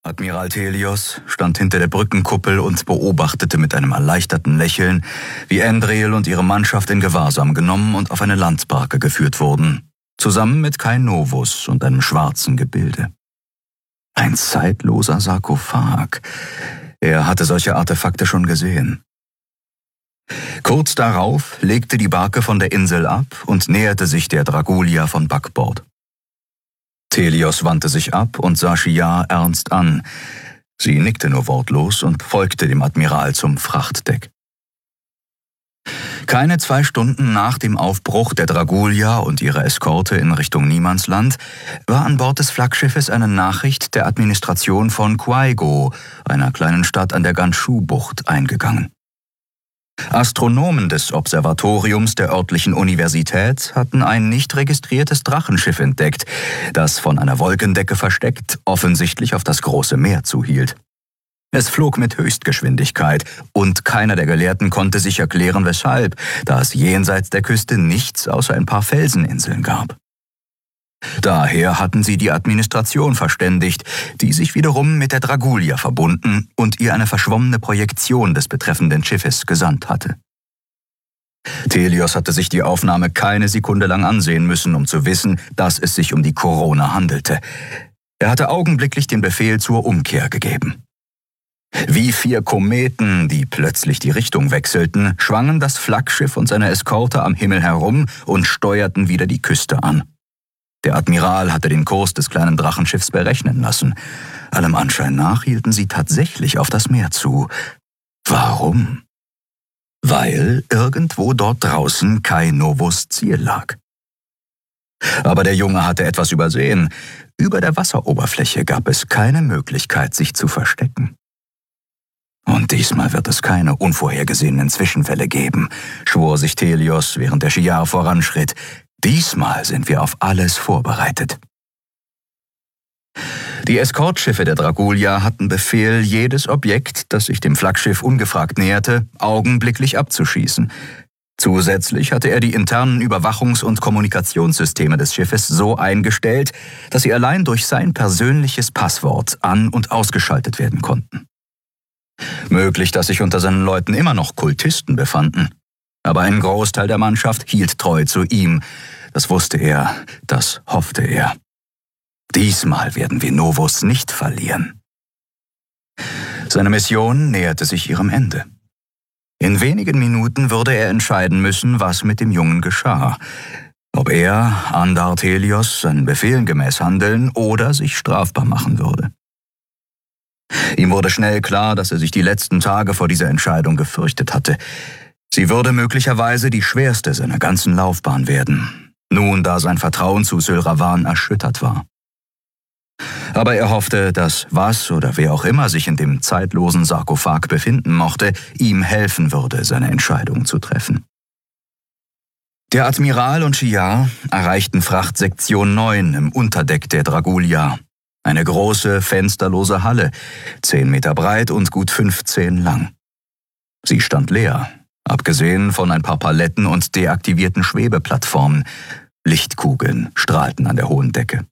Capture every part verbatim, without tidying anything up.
Admiral Thelios stand hinter der Brückenkuppel und beobachtete mit einem erleichterten Lächeln, wie Andriel und ihre Mannschaft in Gewahrsam genommen und auf eine Landbarke geführt wurden, zusammen mit Kai Novus und einem schwarzen Gebilde. Ein zeitloser Sarkophag. Er hatte solche Artefakte schon gesehen. Kurz darauf legte die Barke von der Insel ab und näherte sich der Dragulia von Backbord. Thelios wandte sich ab und sah Shiar ernst an. Sie nickte nur wortlos und folgte dem Admiral zum Frachtdeck. Keine zwei Stunden nach dem Aufbruch der Dragulia und ihrer Eskorte in Richtung Niemandsland war an Bord des Flaggschiffes eine Nachricht der Administration von Quaigo, einer kleinen Stadt an der Ganzhou-Bucht, eingegangen. Astronomen des Observatoriums der örtlichen Universität hatten ein nicht registriertes Drachenschiff entdeckt, das von einer Wolkendecke versteckt offensichtlich auf das große Meer zuhielt. Es flog mit Höchstgeschwindigkeit und keiner der Gelehrten konnte sich erklären, weshalb, da es jenseits der Küste nichts außer ein paar Felseninseln gab. Daher hatten sie die Administration verständigt, die sich wiederum mit der Dragulia verbunden und ihr eine verschwommene Projektion des betreffenden Schiffes gesandt hatte. Thelios hatte sich die Aufnahme keine Sekunde lang ansehen müssen, um zu wissen, dass es sich um die Corona handelte. Er hatte augenblicklich den Befehl zur Umkehr gegeben. Wie vier Kometen, die plötzlich die Richtung wechselten, schwangen das Flaggschiff und seine Eskorte am Himmel herum und steuerten wieder die Küste an. Der Admiral hatte den Kurs des kleinen Drachenschiffs berechnen lassen. Allem Anschein nach hielten sie tatsächlich auf das Meer zu. Warum? Weil irgendwo dort draußen Kai Novus Ziel lag. Aber der Junge hatte etwas übersehen. Über der Wasseroberfläche gab es keine Möglichkeit, sich zu verstecken. Und diesmal wird es keine unvorhergesehenen Zwischenfälle geben, schwor sich Thelios, während der Shiar voranschritt. Diesmal sind wir auf alles vorbereitet. Die Eskortschiffe der Dragulia hatten Befehl, jedes Objekt, das sich dem Flaggschiff ungefragt näherte, augenblicklich abzuschießen. Zusätzlich hatte er die internen Überwachungs- und Kommunikationssysteme des Schiffes so eingestellt, dass sie allein durch sein persönliches Passwort an- und ausgeschaltet werden konnten. Möglich, dass sich unter seinen Leuten immer noch Kultisten befanden. Aber ein Großteil der Mannschaft hielt treu zu ihm. Das wusste er, das hoffte er. Diesmal werden wir Novus nicht verlieren. Seine Mission näherte sich ihrem Ende. In wenigen Minuten würde er entscheiden müssen, was mit dem Jungen geschah. Ob er, Andar Thelios, seinen Befehlen gemäß handeln oder sich strafbar machen würde. Ihm wurde schnell klar, dass er sich die letzten Tage vor dieser Entscheidung gefürchtet hatte. Sie würde möglicherweise die schwerste seiner ganzen Laufbahn werden, nun da sein Vertrauen zu Sylravan erschüttert war. Aber er hoffte, dass was oder wer auch immer sich in dem zeitlosen Sarkophag befinden mochte, ihm helfen würde, seine Entscheidung zu treffen. Der Admiral und Shiar erreichten Frachtsektion neun im Unterdeck der Dragulia, eine große, fensterlose Halle, zehn Meter breit und gut fünfzehn lang. Sie stand leer. Abgesehen von ein paar Paletten und deaktivierten Schwebeplattformen. Lichtkugeln strahlten an der hohen Decke.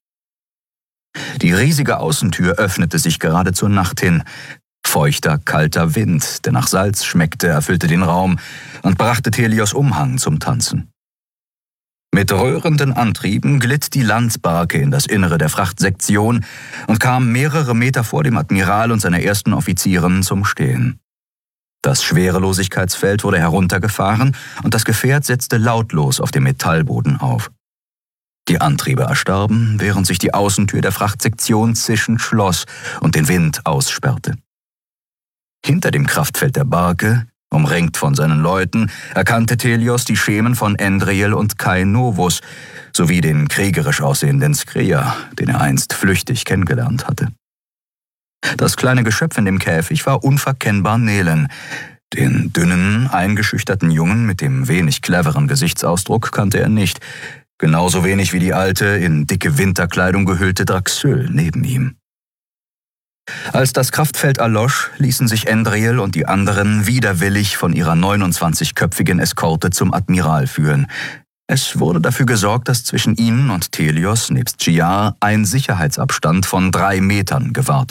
Die riesige Außentür öffnete sich gerade zur Nacht hin. Feuchter, kalter Wind, der nach Salz schmeckte, erfüllte den Raum und brachte Thelios Umhang zum Tanzen. Mit röhrenden Antrieben glitt die Landbarke in das Innere der Frachtsektion und kam mehrere Meter vor dem Admiral und seiner ersten Offizierin zum Stehen. Das Schwerelosigkeitsfeld wurde heruntergefahren und das Gefährt setzte lautlos auf dem Metallboden auf. Die Antriebe erstarben, während sich die Außentür der Frachtsektion zischend schloss und den Wind aussperrte. Hinter dem Kraftfeld der Barke, umringt von seinen Leuten, erkannte Thelios die Schemen von Andriel und Kai Novus sowie den kriegerisch aussehenden Skria, den er einst flüchtig kennengelernt hatte. Das kleine Geschöpf in dem Käfig war unverkennbar Nelen. Den dünnen, eingeschüchterten Jungen mit dem wenig cleveren Gesichtsausdruck kannte er nicht, genauso wenig wie die alte, in dicke Winterkleidung gehüllte Draxyl neben ihm. Als das Kraftfeld erlosch, ließen sich Andriel und die anderen widerwillig von ihrer neunundzwanzigköpfigen Eskorte zum Admiral führen. Es wurde dafür gesorgt, dass zwischen ihnen und Thelios nebst Shiar ein Sicherheitsabstand von drei Metern gewahrt